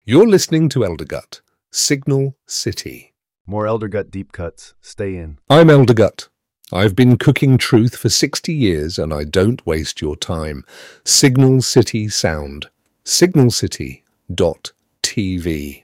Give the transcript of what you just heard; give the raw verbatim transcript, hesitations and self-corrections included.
You're listening to Eldergut, Signal City. More Eldergut deep cuts. Stay in. I'm Eldergut. I've been cooking truth for sixty years and I don't waste your time. Signal City Sound. signal city dot t v